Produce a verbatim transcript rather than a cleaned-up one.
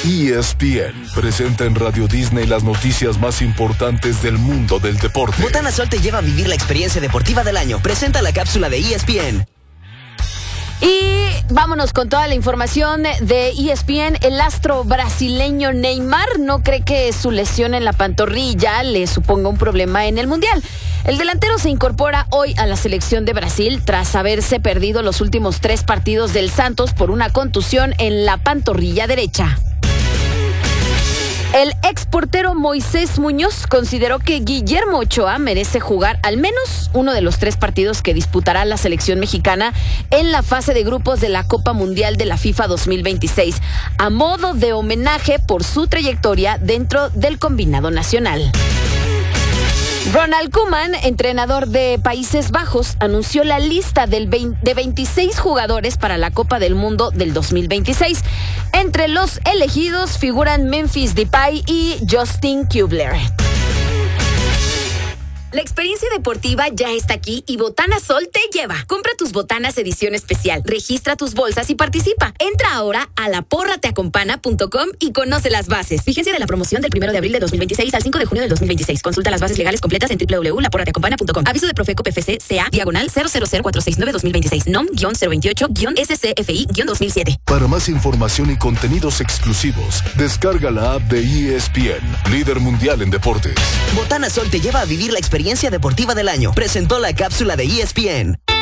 E S P N presenta en Radio Disney las noticias más importantes del mundo del deporte. Botana Sol te lleva a vivir la experiencia deportiva del año. Presenta la cápsula de E S P N. Y vámonos con toda la información de E S P N. El astro brasileño Neymar no cree que su lesión en la pantorrilla le suponga un problema en el Mundial. El delantero se incorpora hoy a la selección de Brasil tras haberse perdido los últimos tres partidos del Santos por una contusión en la pantorrilla derecha. El exportero Moisés Muñoz consideró que Guillermo Ochoa merece jugar al menos uno de los tres partidos que disputará la selección mexicana en la fase de grupos de la Copa Mundial de la FIFA dos mil veintiséis, a modo de homenaje por su trayectoria dentro del combinado nacional. Ronald Koeman, entrenador de Países Bajos, anunció la lista del veinte, de veintiséis jugadores para la Copa del Mundo del dos mil veintiséis. Entre los elegidos figuran Memphis Depay y Justin Kubler. La experiencia deportiva ya está aquí y Botana Sol te lleva. Compra tus botanas edición especial, registra tus bolsas y participa. Entra ahora a la porra te acompana punto com y conoce las bases. Vigencia de la promoción del primero de abril de dos mil veintiséis al cinco de junio del dos mil veintiséis. Consulta las bases legales completas en doble u doble u doble u punto la porra te acompana punto com. Aviso de Profeco P F C C A diagonal cero cero cero cuatro seis nueve dos mil veintiséis. N O M cero veintiocho S C F I dos mil siete. Para más información y contenidos exclusivos, descarga la app de E S P N, líder mundial en deportes. Botana Sol te lleva a vivir la experiencia deportiva del año. Presentó la cápsula de E S P N.